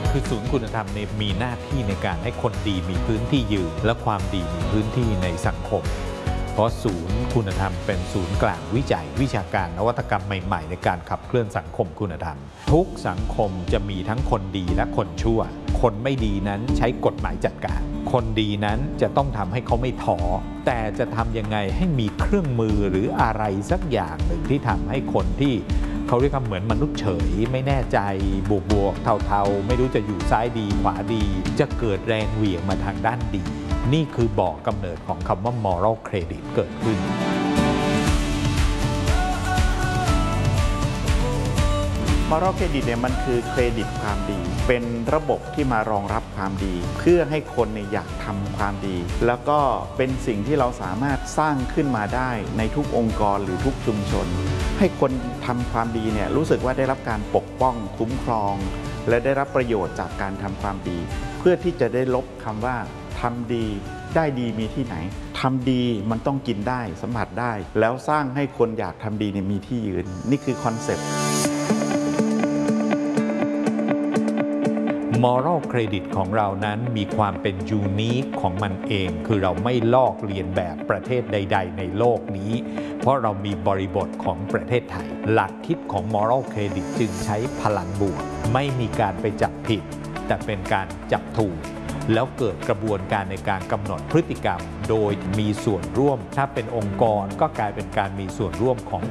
คือศูนย์คุณธรรมมีหน้าที่ในการให้คนดีมีพื้นที่ยืนและความดีมีพื้นที่ในสังคมเพราะศูนย์คุณธรรมเป็นศูนย์กลางวิจัยวิชาการนวัตกรรมใหม่ๆในการขับเคลื่อนสังคมคุณธรรมทุกสังคมจะมีทั้งคนดีและคนชั่วคนไม่ดีนั้นใช้กฎหมายจัดการคนดีนั้นจะต้องทำให้เขาไม่ท้อแต่จะทำยังไงให้มีเครื่องมือหรืออะไรสักอย่างหนึ่งที่ทำให้คนที่เขาเรียกว่าเหมือนมนุษย์เฉยไม่แน่ใจบวกเทาๆไม่รู้จะอยู่ซ้ายดีขวาดีจะเกิดแรงเหวี่ยงมาทางด้านดีนี่คือบ่อกำเนิดของคำว่า moral credit เกิดขึ้น moral credit เนี่ยมันคือเครดิตความดีเป็นระบบที่มารองรับความดีเพื่อให้คนเนี่ยอยากทำความดีแล้วก็เป็นสิ่งที่เราสามารถสร้างขึ้นมาได้ในทุกองค์กรหรือทุกชุมชนให้คนทำความดีเนี่ยรู้สึกว่าได้รับการปกป้องคุ้มครองและได้รับประโยชน์จากการทำความดีเพื่อที่จะได้ลบคำว่าทำดีได้ดีมีที่ไหนทำดีมันต้องกินได้สัมผัสได้แล้วสร้างให้คนอยากทำดีเนี่ยมีที่ยืนนี่คือคอนเซ็ปต์ moral credit ของเรานั้นมีความเป็นยูนิคของมันเองคือเราไม่ลอกเลียนแบบประเทศใดๆในโลกนี้เพราะเรามีบริบทของประเทศไทยหลักคิดของ moral credit จึงใช้พลังบวกไม่มีการไปจับผิดแต่เป็นการจับถูกแล้วเกิดกระบวนการในการกำหนดพฤติกรรมโดยมีส่วนร่วมถ้าเป็นองค์กรก็กลายเป็นการมีส่วนร่วมของ